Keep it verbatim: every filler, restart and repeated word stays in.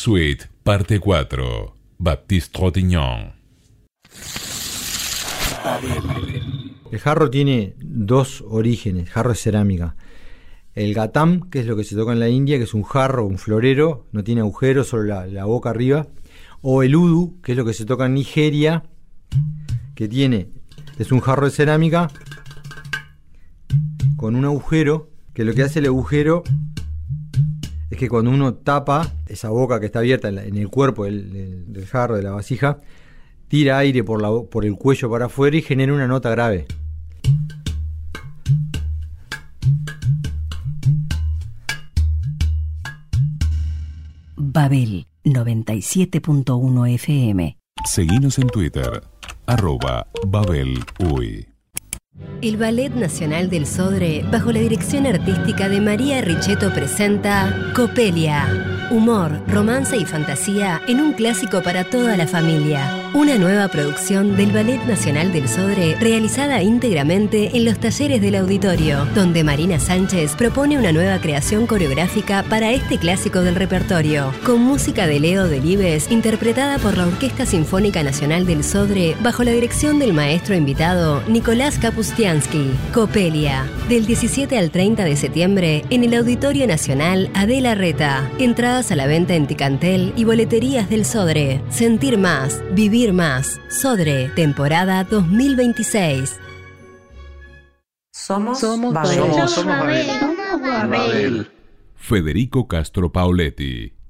Suite, parte cuatro. Baptiste Trintignant. El jarro tiene dos orígenes, jarro de cerámica. El gatam, que es lo que se toca en la India, que es un jarro, un florero, no tiene agujeros, solo la, la boca arriba. O el udu, que es lo que se toca en Nigeria, que tiene, es un jarro de cerámica con un agujero, que lo que hace el agujero es que cuando uno tapa esa boca que está abierta en, la, en el cuerpo del, del, del jarro, de la vasija, tira aire por, la, por el cuello para afuera y genera una nota grave. Babel noventa y siete punto uno F M. Seguinos en Twitter, arroba Babel Uy. El Ballet Nacional del Sodre, bajo la dirección artística de María Richetto, presenta Copelia. Humor, romance y fantasía en un clásico para toda la familia. Una nueva producción del Ballet Nacional del Sodre, realizada íntegramente en los talleres del auditorio, donde Marina Sánchez propone una nueva creación coreográfica para este clásico del repertorio, con música de Leo Delibes, interpretada por la Orquesta Sinfónica Nacional del Sodre, bajo la dirección del maestro invitado Nicolás Kapustiansky. Copelia, del diecisiete al treinta de septiembre, en el Auditorio Nacional Adela Reta. Entradas a la venta en Ticantel y boleterías del Sodre. Sentir más, vivir más. Sodre, temporada dos mil veintiséis. Somos, Somos Babel. Babel. Somos Babel. Somos Babel. Federico Castro Pauletti.